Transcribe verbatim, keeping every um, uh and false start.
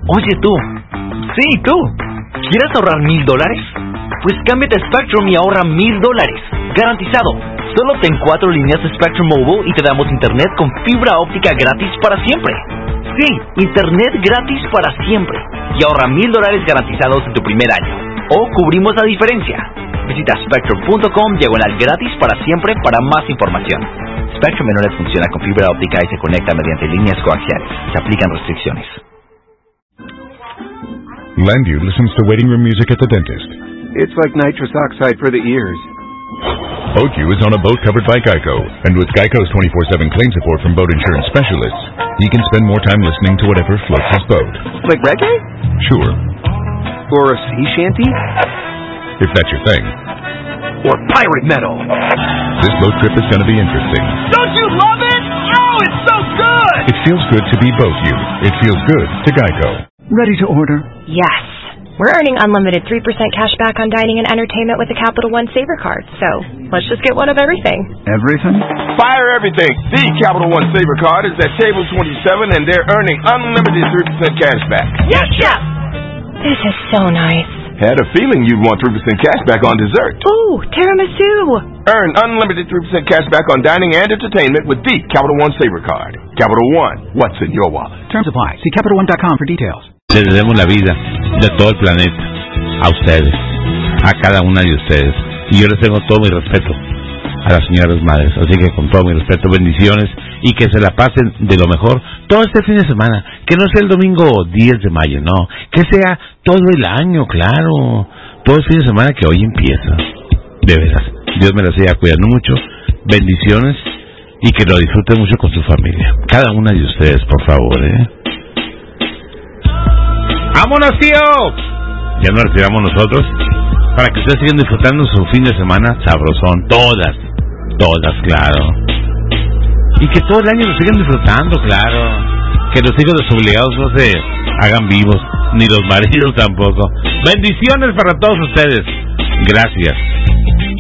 Oye tú, sí tú, ¿quieres ahorrar mil dólares? Pues cámbiate a Spectrum y ahorra mil dólares, garantizado. Solo ten cuatro líneas de Spectrum Mobile y te damos internet con fibra óptica gratis para siempre. Sí, internet gratis para siempre. Y ahorra mil dólares garantizados en tu primer año. O cubrimos la diferencia. Visita spectrum punto com diagonal gratis para siempre para más información. Spectrum Menores funciona con fibra óptica y se conecta mediante líneas coaxiales. Se aplican restricciones. Landview listens to waiting room music at the dentist. It's like nitrous oxide for the ears. Oak-U is on a boat covered by Geico, and with Geico's twenty-four seven claim support from boat insurance specialists, he can spend more time listening to whatever floats his boat. Like reggae? Sure. Or a sea shanty? If that's your thing. Or pirate metal? This boat trip is going to be interesting. Don't you love it? Oh, it's so good! It feels good to be boat-U. It feels good to Geico. Ready to order? Yes. We're earning unlimited three percent cash back on dining and entertainment with the Capital One Saver Card, so let's just get one of everything. Everything? Fire everything! The Capital One Saver Card is at table twenty-seven, and they're earning unlimited three percent cash back. Yes, Chef! This is so nice. Had a feeling you'd want three percent cash back on dessert. Ooh, tiramisu! Earn unlimited three percent cash back on dining and entertainment with the Capital One Saver Card. Capital One, what's in your wallet? Terms apply. See Capital One dot com for details. Le debemos la vida de todo el planeta a ustedes, a cada una de ustedes. Y yo les tengo todo mi respeto a las señoras madres. Así que con todo mi respeto, bendiciones y que se la pasen de lo mejor todo este fin de semana. Que no sea el domingo diez de mayo, no. Que sea todo el año, claro. Todo el fin de semana que hoy empieza. De veras. Dios me la siga cuidando mucho. Bendiciones y que lo disfruten mucho con su familia. Cada una de ustedes, por favor, ¿eh? ¡Vámonos, tío! Ya nos retiramos nosotros para que ustedes sigan disfrutando su fin de semana sabrosón. Todas, todas, claro. Y que todo el año lo sigan disfrutando, claro. Que los hijos desobligados no se hagan vivos, ni los maridos tampoco. Bendiciones para todos ustedes. Gracias.